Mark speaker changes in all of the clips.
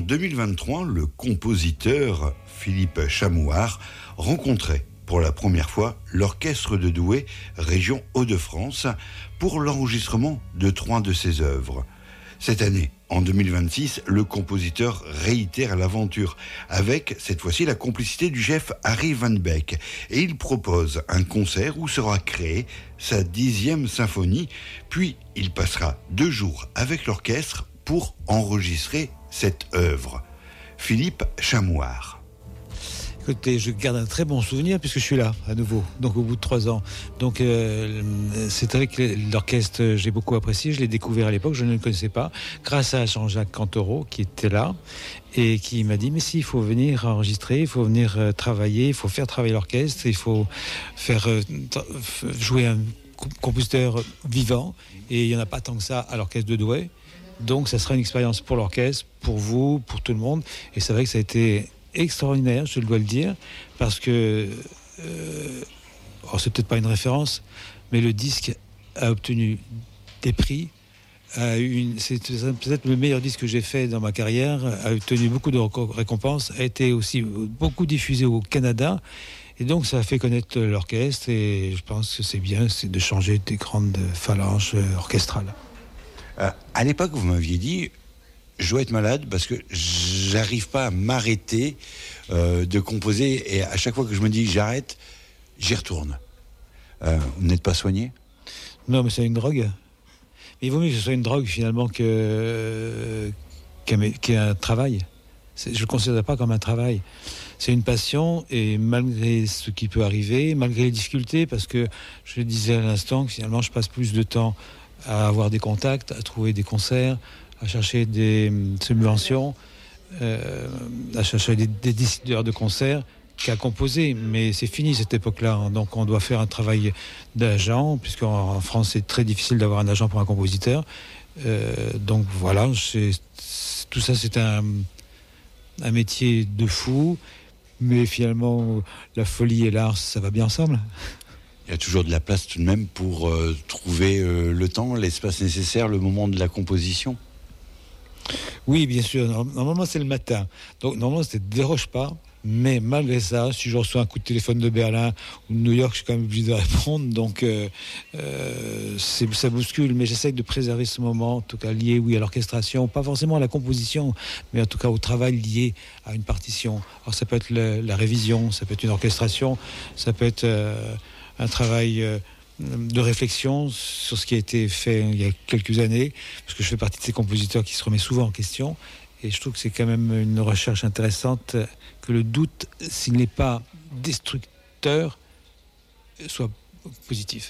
Speaker 1: 2023, le compositeur Philippe Chamouard rencontrait pour la première fois l'Orchestre de Douai, région Hauts-de-France, pour l'enregistrement de 3 de ses œuvres. Cette année, en 2026, le compositeur réitère l'aventure avec, cette fois-ci, la complicité du chef Harry Van Beek. Et il propose un concert où sera créée sa 10e symphonie, puis il passera 2 jours avec l'orchestre pour enregistrer cette œuvre. Philippe Chamouard.
Speaker 2: Écoutez, je garde un très bon souvenir puisque je suis là à nouveau, donc au bout de 3 ans. Donc c'est vrai que l'orchestre, j'ai beaucoup apprécié, je l'ai découvert à l'époque, je ne le connaissais pas, grâce à Jean-Jacques Cantereau qui était là et qui m'a dit mais si, il faut venir enregistrer, il faut venir travailler, il faut faire travailler l'orchestre, il faut faire jouer un compositeur vivant, et il n'y en a pas tant que ça à l'orchestre de Douai. Donc ça sera une expérience pour l'orchestre, pour vous, pour tout le monde, et c'est vrai que ça a été extraordinaire, je dois le dire, parce que c'est peut-être pas une référence, mais le disque a obtenu des prix, c'est peut-être le meilleur disque que j'ai fait dans ma carrière, a obtenu beaucoup de récompenses, a été aussi beaucoup diffusé au Canada, et donc ça a fait connaître l'orchestre, et je pense que c'est bien, c'est de changer des grandes phalanges orchestrales.
Speaker 1: À l'époque, vous m'aviez dit, je dois être malade parce que j'arrive pas à m'arrêter de composer, et à chaque fois que je me dis j'arrête, j'y retourne. Vous n'êtes pas soigné ?
Speaker 2: Non, mais c'est une drogue. Mais il vaut mieux que ce soit une drogue finalement qu'un travail. Je ne le considère pas comme un travail. C'est une passion, et malgré ce qui peut arriver, malgré les difficultés, parce que je le disais à l'instant, que finalement je passe plus de temps à avoir des contacts, à trouver des concerts, à chercher des subventions, à chercher des décideurs de concerts qu'à composer. Mais c'est fini cette époque-là. Donc on doit faire un travail d'agent, puisqu'en France c'est très difficile d'avoir un agent pour un compositeur. Donc voilà, tout ça c'est un métier de fou. Mais finalement, la folie et l'art, ça va bien ensemble.
Speaker 1: Il y a toujours de la place tout de même pour trouver le temps, l'espace nécessaire, le moment de la composition.
Speaker 2: Oui, bien sûr. Normalement, c'est le matin. Donc, normalement, ça ne déroge pas. Mais malgré ça, si je reçois un coup de téléphone de Berlin ou de New York, je suis quand même obligé de répondre. Donc, ça bouscule. Mais j'essaye de préserver ce moment, en tout cas lié, à l'orchestration. Pas forcément à la composition, mais en tout cas au travail lié à une partition. Alors, ça peut être la révision, ça peut être une orchestration, ça peut être un travail de réflexion sur ce qui a été fait il y a quelques années, parce que je fais partie de ces compositeurs qui se remet souvent en question, et je trouve que c'est quand même une recherche intéressante que le doute, s'il n'est pas destructeur, soit positif.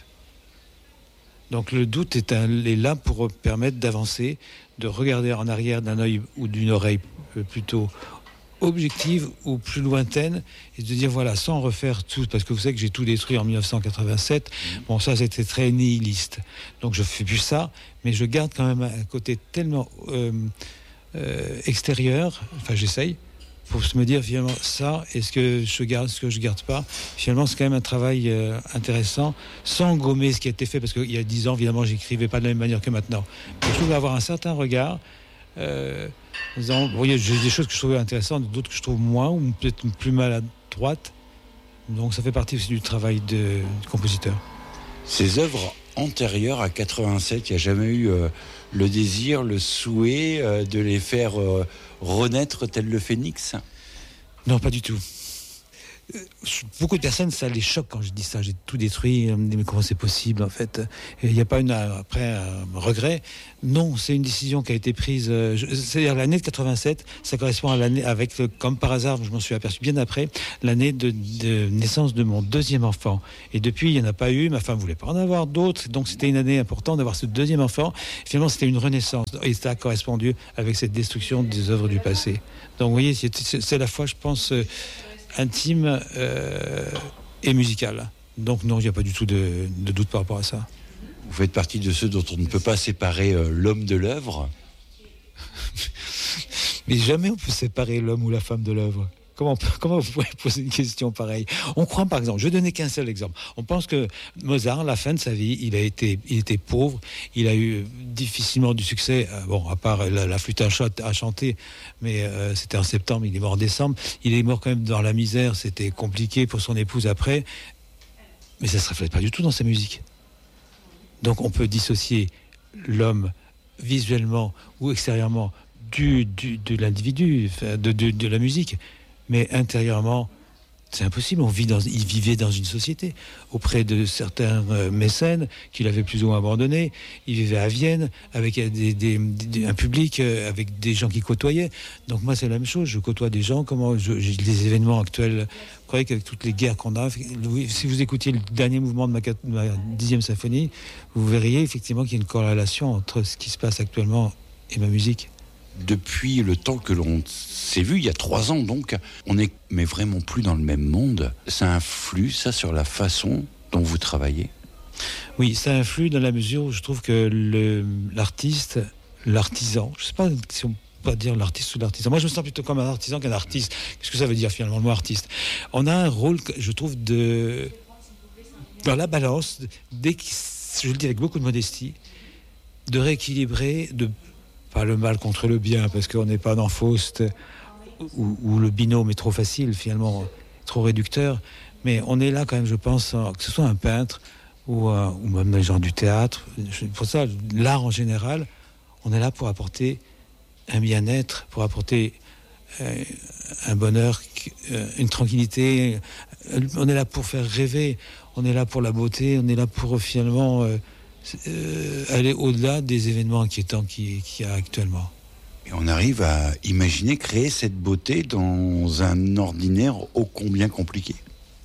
Speaker 2: Donc le doute est là pour permettre d'avancer, de regarder en arrière d'un œil ou d'une oreille plutôt objective ou plus lointaine, et de dire voilà, sans refaire tout, parce que vous savez que j'ai tout détruit en 1987, bon, ça c'était très nihiliste, donc je fais plus ça, mais je garde quand même un côté tellement extérieur, enfin j'essaye, pour me dire finalement ça, est-ce que je garde, ce que je garde pas, finalement c'est quand même un travail intéressant, sans gommer ce qui a été fait, parce qu'il y a 10 ans évidemment j'écrivais pas de la même manière que maintenant, mais je trouve avoir un certain regard, il y a des choses que je trouvais intéressantes, d'autres que je trouve moins, ou peut-être plus maladroites. Donc ça fait partie aussi du travail de compositeur.
Speaker 1: Ces œuvres antérieures à 87, il n'y a jamais eu le désir, le souhait de les faire renaître tel le phénix ?
Speaker 2: Non, pas du tout. Beaucoup de personnes, ça les choque quand je dis ça. J'ai tout détruit, mais comment c'est possible en fait ? Il n'y a pas après un regret. Non, c'est une décision qui a été prise. C'est-à-dire l'année de 87, ça correspond à l'année avec, comme par hasard, je m'en suis aperçu bien après, l'année de naissance de mon 2e enfant. Et depuis, il n'y en a pas eu. Ma femme ne voulait pas en avoir d'autres. Donc c'était une année importante d'avoir ce 2e enfant. Finalement, c'était une renaissance. Et ça a correspondu avec cette destruction des œuvres du passé. Donc vous voyez, c'est à la fois, je pense, intime et musical. Donc non, il n'y a pas du tout de doute par rapport à ça.
Speaker 1: Vous faites partie de ceux dont on ne peut pas séparer l'homme de l'œuvre ?
Speaker 2: Mais jamais on peut séparer l'homme ou la femme de l'œuvre. comment vous pouvez poser une question pareille? On croit, par exemple, je vais donner qu'un seul exemple. On pense que Mozart, à la fin de sa vie, il était pauvre, il a eu difficilement du succès, à part la flûte à chanter, mais c'était en septembre, il est mort en décembre. Il est mort quand même dans la misère, c'était compliqué pour son épouse après, mais ça ne se reflète pas du tout dans sa musique. Donc on peut dissocier l'homme visuellement ou extérieurement de l'individu, de la musique, mais intérieurement, c'est impossible. Il vivait dans une société auprès de certains mécènes qu'il avait plus ou moins abandonnés. Il vivait à Vienne avec un public, avec des gens qui côtoyaient. Donc moi, c'est la même chose. Je côtoie des gens. J'ai des événements actuels. Vous croyez qu'avec toutes les guerres qu'on a, si vous écoutiez le dernier mouvement de ma 10e symphonie, vous verriez effectivement qu'il y a une corrélation entre ce qui se passe actuellement et ma musique.
Speaker 1: Depuis le temps que l'on s'est vu, il y a 3 ans donc, on n'est mais vraiment plus dans le même monde. Ça influe, ça, sur la façon dont vous travaillez?
Speaker 2: Oui, ça influe dans la mesure où je trouve que l'artiste, l'artisan, je ne sais pas si on peut pas dire l'artiste ou l'artisan. Moi, je me sens plutôt comme un artisan qu'un artiste. Qu'est-ce que ça veut dire finalement, le mot artiste? On a un rôle, je trouve, dans la balance, je le dis avec beaucoup de modestie, de rééquilibrer, pas le mal contre le bien, parce qu'on n'est pas dans Faust où le binôme est trop facile, finalement, trop réducteur. Mais on est là quand même, je pense, que ce soit un peintre ou même les gens du théâtre. Pour ça, l'art en général, on est là pour apporter un bien-être, pour apporter un bonheur, une tranquillité. On est là pour faire rêver, on est là pour la beauté, on est là pour finalement... aller au-delà des événements inquiétants qu'il y a actuellement.
Speaker 1: Et on arrive à imaginer créer cette beauté dans un ordinaire ô combien compliqué.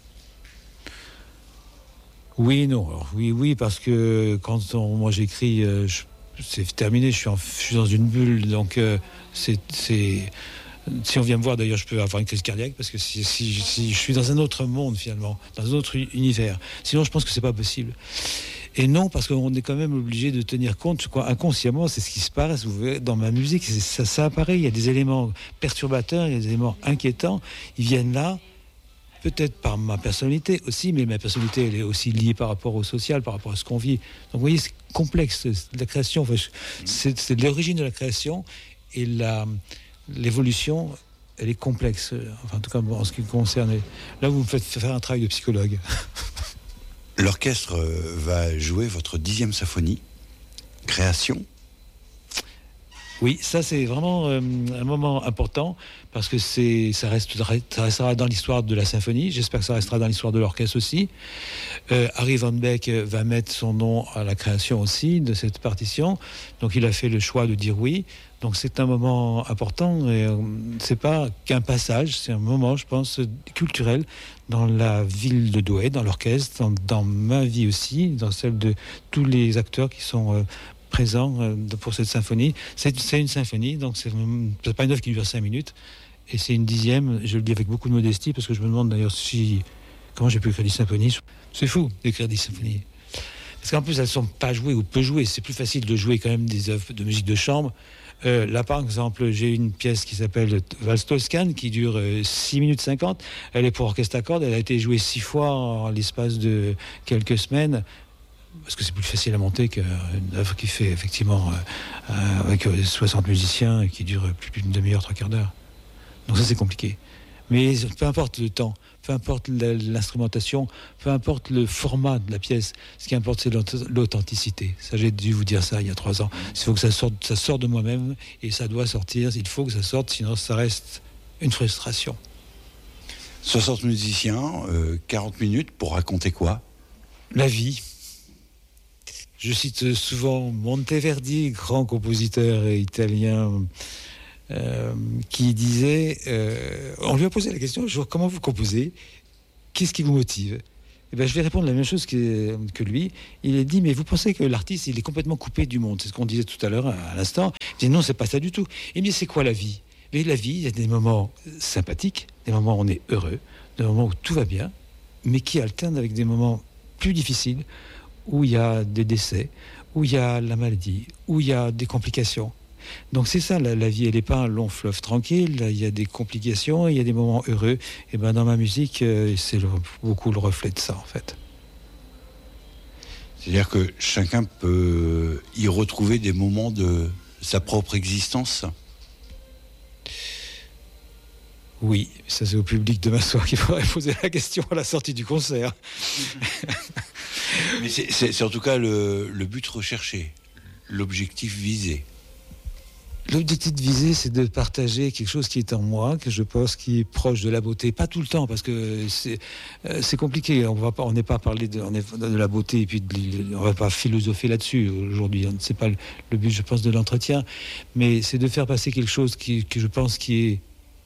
Speaker 2: Oui, non. Alors, oui, parce que moi j'écris, c'est terminé, je suis dans une bulle, donc si on vient me voir, d'ailleurs, je peux avoir une crise cardiaque, parce que si je suis dans un autre monde, finalement, dans un autre univers. Sinon, je pense que c'est pas possible. Et non, parce qu'on est quand même obligé de tenir compte, inconsciemment, c'est ce qui se passe, vous voyez, dans ma musique, ça apparaît, il y a des éléments perturbateurs, il y a des éléments inquiétants, ils viennent là, peut-être par ma personnalité aussi, mais ma personnalité, elle est aussi liée par rapport au social, par rapport à ce qu'on vit. Donc vous voyez, c'est complexe, la création, c'est l'origine de la création, et l'évolution, elle est complexe, enfin, en tout cas en ce qui me concerne. Là, vous me faites faire un travail de psychologue.
Speaker 1: L'orchestre va jouer votre 10e symphonie, Création.
Speaker 2: Oui, ça c'est vraiment un moment important, parce que ça restera dans l'histoire de la symphonie. J'espère que ça restera dans l'histoire de l'orchestre aussi. Harry Van Beck va mettre son nom à la création aussi de cette partition. Donc il a fait le choix de dire oui. Donc c'est un moment important, et c'est pas qu'un passage, c'est un moment, je pense, culturel dans la ville de Douai, dans l'orchestre, dans ma vie aussi, dans celle de tous les acteurs qui sont présents pour cette symphonie. C'est une symphonie, donc c'est pas une œuvre qui dure 5 minutes, et c'est une 10e, je le dis avec beaucoup de modestie, parce que je me demande d'ailleurs comment j'ai pu écrire des symphonies. C'est fou d'écrire des symphonies. Parce qu'en plus, elles ne sont pas jouées ou peu jouées. C'est plus facile de jouer quand même des œuvres de musique de chambre. Là, par exemple, j'ai une pièce qui s'appelle Valse Toscane, qui dure 6 minutes 50. Elle est pour orchestre à cordes. Elle a été jouée 6 fois en l'espace de quelques semaines, parce que c'est plus facile à monter qu'une œuvre qui fait effectivement avec 60 musiciens et qui dure plus d'une demi-heure, 3 quarts d'heure. Donc ça, c'est compliqué. Mais peu importe le temps, peu importe l'instrumentation, peu importe le format de la pièce, ce qui importe, c'est l'authenticité. Ça, j'ai dû vous dire ça il y a 3 ans. Il faut que ça sorte de moi-même, et ça doit sortir. Il faut que ça sorte, sinon ça reste une frustration.
Speaker 1: 60 musiciens, 40 minutes pour raconter quoi?
Speaker 2: La vie. Je cite souvent Monteverdi, grand compositeur italien, qui disait, on lui a posé la question, comment vous composez, qu'est-ce qui vous motive? Eh ben, je vais répondre la même chose que lui. Il a dit, mais vous pensez que l'artiste, il est complètement coupé du monde? C'est ce qu'on disait tout à l'heure, à l'instant. Il dit, non, c'est pas ça du tout. Et bien, c'est quoi la vie? Mais la vie, il y a des moments sympathiques, des moments où on est heureux, des moments où tout va bien, mais qui alternent avec des moments plus difficiles, où il y a des décès, où il y a la maladie, où il y a des complications. Donc c'est ça, la vie, elle n'est pas un long fleuve tranquille, il y a des complications, il y a des moments heureux. Et ben dans ma musique, c'est beaucoup le reflet de ça, en fait.
Speaker 1: C'est-à-dire que chacun peut y retrouver des moments de sa propre existence.
Speaker 2: Oui, ça c'est au public demain soir qu'il faudrait poser la question à la sortie du concert.
Speaker 1: Mais c'est en tout cas le but recherché, l'objectif visé.
Speaker 2: L'objectif visé, c'est de partager quelque chose qui est en moi, que je pense qui est proche de la beauté. Pas tout le temps, parce que c'est compliqué. On n'est pas parler de la beauté et puis on va pas philosopher là-dessus aujourd'hui. C'est pas le but, je pense, de l'entretien, mais c'est de faire passer quelque chose que je pense qui est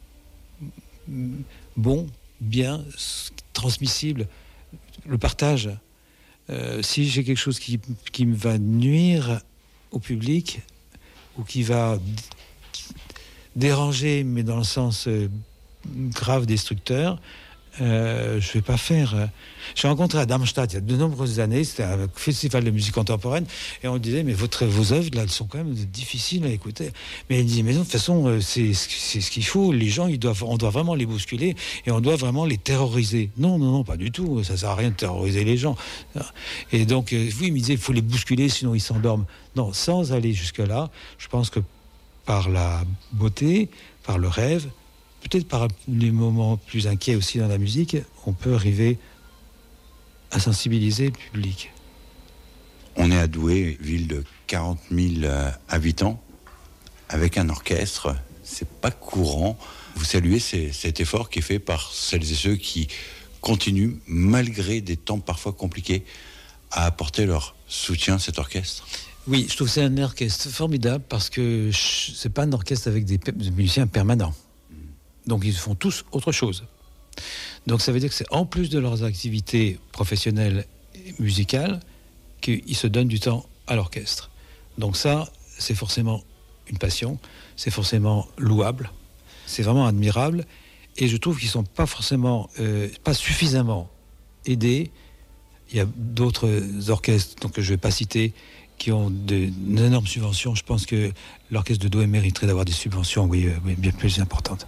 Speaker 2: bon, bien, transmissible, le partage. Si j'ai quelque chose qui me va nuire au public ou qui va déranger, mais dans le sens grave, destructeur, je vais pas faire. J'ai rencontré à Darmstadt il y a de nombreuses années, c'était un festival de musique contemporaine, et on disait mais vos œuvres là, elles sont quand même difficiles à écouter. Mais il dit mais non, de toute façon c'est ce qu'il faut. Les gens on doit vraiment les bousculer et on doit vraiment les terroriser. Non, pas du tout. Ça sert à rien de terroriser les gens. Et donc oui, il me disait il faut les bousculer sinon ils s'endorment. Non, sans aller jusque là, je pense que par la beauté, par le rêve, peut-être par les moments plus inquiets aussi dans la musique, on peut arriver à sensibiliser le public.
Speaker 1: On est à Douai, ville de 40 000 habitants, avec un orchestre. C'est pas courant. Vous saluez cet effort qui est fait par celles et ceux qui continuent, malgré des temps parfois compliqués, à apporter leur soutien à cet orchestre.
Speaker 2: Oui, je trouve que c'est un orchestre formidable parce que c'est pas un orchestre avec des musiciens permanents. Donc ils font tous autre chose. Donc ça veut dire que c'est en plus de leurs activités professionnelles et musicales qu'ils se donnent du temps à l'orchestre. Donc ça, c'est forcément une passion, c'est forcément louable, c'est vraiment admirable. Et je trouve qu'ils sont pas forcément, pas suffisamment aidés. Il y a d'autres orchestres donc, que je ne vais pas citer qui ont d'énormes subventions. Je pense que l'orchestre de Douai mériterait d'avoir des subventions, oui, bien plus importantes.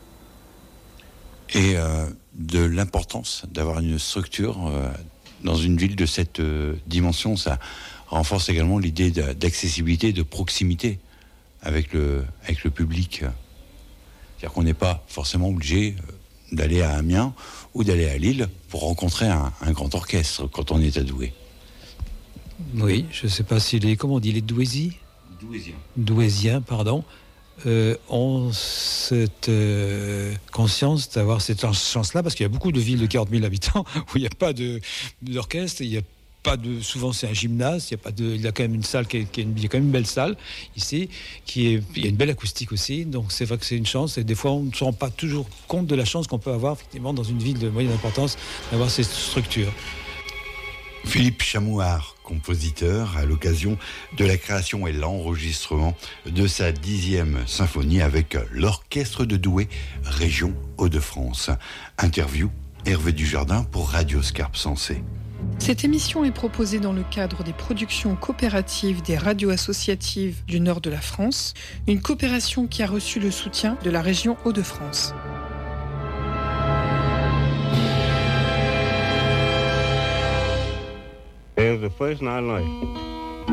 Speaker 1: Et de l'importance d'avoir une structure dans une ville de cette dimension, ça renforce également l'idée d'accessibilité, de proximité avec le public. C'est-à-dire qu'on n'est pas forcément obligé d'aller à Amiens ou d'aller à Lille pour rencontrer un grand orchestre quand on est à Douai.
Speaker 2: Oui, je ne sais pas s'il est, comment on dit, les Douaisiens, pardon, ont cette conscience d'avoir cette chance-là, parce qu'il y a beaucoup de villes de 40 000 habitants où il n'y a pas d'orchestre, il n'y a pas de, souvent c'est un gymnase, il y a quand même une salle il y a quand même une belle salle ici, il y a une belle acoustique aussi, donc c'est vrai que c'est une chance, et des fois on ne se rend pas toujours compte de la chance qu'on peut avoir effectivement dans une ville de moyenne importance d'avoir cette structure.
Speaker 1: Philippe Chamouard, compositeur, à l'occasion de la création et l'enregistrement de sa 10e symphonie avec l'Orchestre de Douai, région Hauts-de-France. Interview Hervé Dujardin pour Radio Scarpe Sensée.
Speaker 3: Cette émission est proposée dans le cadre des productions coopératives des radios associatives du nord de la France, une coopération qui a reçu le soutien de la région Hauts-de-France.
Speaker 4: It was the first night I liked.